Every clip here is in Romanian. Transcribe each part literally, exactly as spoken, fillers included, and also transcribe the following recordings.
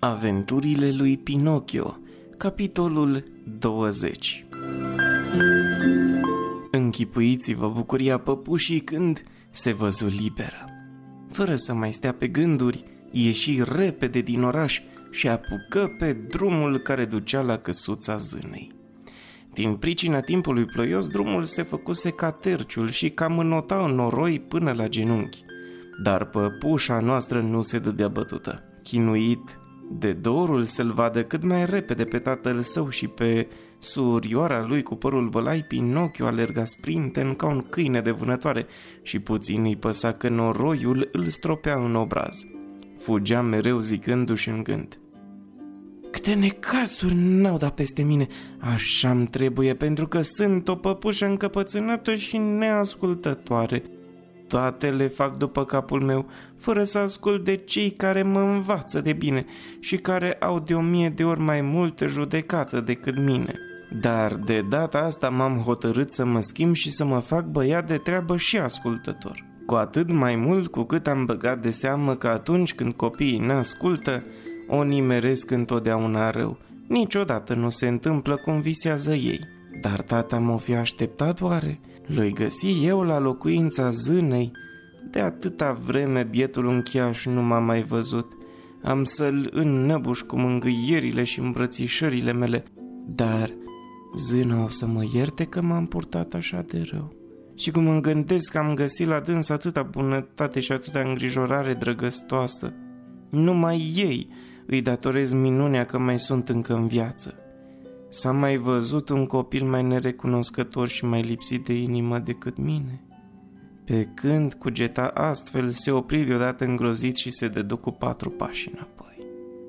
Aventurile lui Pinocchio, capitolul douăzeci. Închipuiți-vă bucuria păpușii când se văzu liberă. Fără să mai stea pe gânduri, ieși repede din oraș și apucă pe drumul care ducea la căsuța zânei. Din pricina timpului ploios, drumul se făcuse ca terciul și cam înota în noroi până la genunchi. Dar păpușa noastră nu se dădea bătută. Chinuit de dorul să-l vadă cât mai repede pe tatăl său și pe surioara lui cu părul bălai, Pinocchio alerga sprinten ca un câine de vânătoare și puțin îi păsa că noroiul îl stropea în obraz. Fugea mereu zicându-și în gând: câte necazuri n-au dat peste mine, așa-mi trebuie, pentru că sunt o păpușă încăpățânată și neascultătoare. Toate le fac după capul meu, fără să ascult de cei care mă învață de bine și care au de o mie de ori mai multă judecată decât mine. Dar de data asta m-am hotărât să mă schimb și să mă fac băiat de treabă și ascultător. Cu atât mai mult cu cât am băgat de seamă că atunci când copiii n-ascultă, o nimeresc întotdeauna rău. Niciodată nu se întâmplă cum visează ei. Dar tata m-o fi așteptat oare? L-o-i găsi eu la locuința zânei? De atâta vreme bietul unchiaș nu m-a mai văzut. Am să-l înnăbuș cu mângâierile și îmbrățișările mele. Dar zâna o să mă ierte că m-am purtat așa de rău. Și cum îmi gândesc că am găsit la dâns atâta bunătate și atâta îngrijorare drăgăstoasă, numai ei îi datorez minunea că mai sunt încă în viață. S-a mai văzut un copil mai nerecunoscător și mai lipsit de inimă decât mine? Pe când cugeta astfel, se opri deodată îngrozit și se dădu cu patru pași înapoi.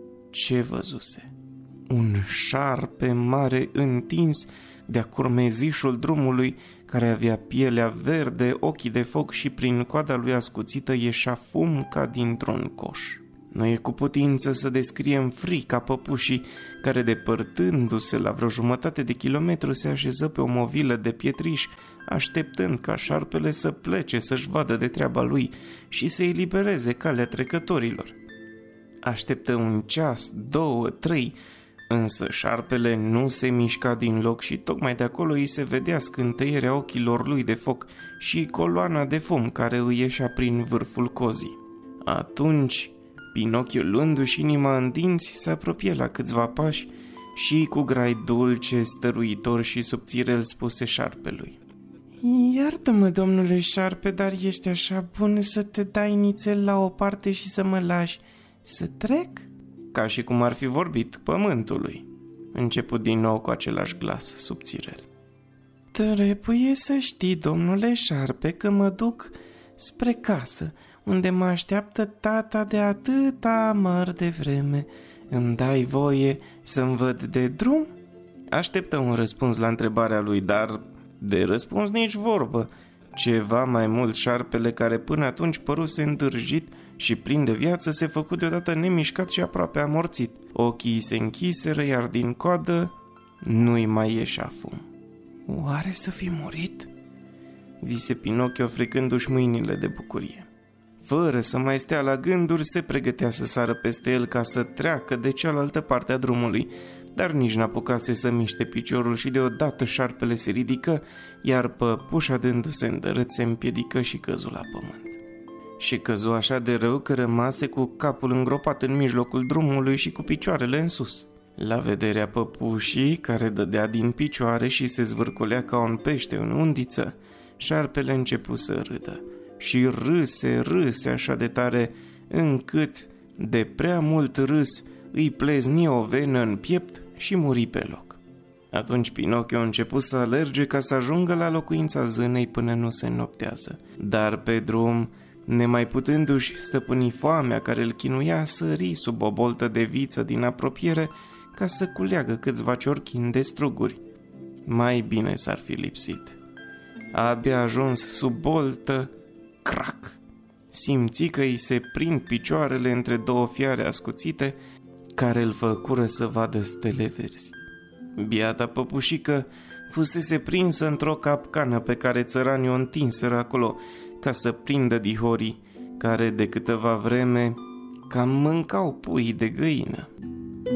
Ce văzuse? Un șarpe mare întins de-a curmezișul drumului, care avea pielea verde, ochii de foc și prin coada lui ascuțită ieșea fum ca dintr-un coș. Nu e cu putință să descriem frica păpușii, care, depărtându-se la vreo jumătate de kilometru, se așeză pe o movilă de pietriș, așteptând ca șarpele să plece să-și vadă de treaba lui și să elibereze calea trecătorilor. Așteptă un ceas, două, trei, însă șarpele nu se mișca din loc și tocmai de acolo îi se vedea scântăierea ochilor lui de foc și coloana de fum care îi ieșea prin vârful cozii. Atunci Pinocchio, luându-și inima în dinți, se apropie la câțiva pași și cu grai dulce, stăruitor și subțire îl spuse șarpelui: iartă-mă, domnule șarpe, dar ești așa bun să te dai nițel la o parte și să mă lași să trec? Ca și cum ar fi vorbit pământului, început din nou cu același glas subțirel. Trebuie să știi, domnule șarpe, că mă duc spre casă, unde mă așteaptă tata de atâta amăr de vreme. Îmi dai voie să-mi văd de drum? Așteptă un răspuns la întrebarea lui, dar de răspuns nici vorbă. Ceva mai mult, șarpele, care până atunci păruse îndârjit și plin de viață, se făcu deodată nemișcat și aproape amorțit. Ochii se închiseră, iar din coadă nu-i mai ieșea fum. Oare să fi murit? Zise Pinocchio, frecându-și mâinile de bucurie. Fără să mai stea la gânduri, se pregătea să sară peste el ca să treacă de cealaltă parte a drumului, dar nici n-apucase să miște piciorul și deodată șarpele se ridică, iar păpușa, dându-se îndărât, se împiedică și căzu la pământ. Și căzu așa de rău că rămase cu capul îngropat în mijlocul drumului și cu picioarele în sus. La vederea păpușii, care dădea din picioare și se zvârcolea ca un pește în undiță, șarpele începu să râdă. Și râse, râse așa de tare, încât, de prea mult râs, îi plezni o venă în piept și muri pe loc. Atunci Pinocchio a început să alerge ca să ajungă la locuința zânei până nu se noptează. Dar pe drum, nemai putându-și stăpâni foamea care îl chinuia, sări sub o boltă de viță din apropiere ca să culeagă câțiva ciorchini de struguri. Mai bine s-ar fi lipsit. Abia ajuns sub boltă, crac! Simți că îi se prind picioarele între două fiare ascuțite care îl făcură să vadă stele verzi. Biata păpușică fusese prinsă într-o capcană pe care țăranii o întinseră acolo ca să prindă dihorii, care de câteva vreme cam mâncau pui de găină.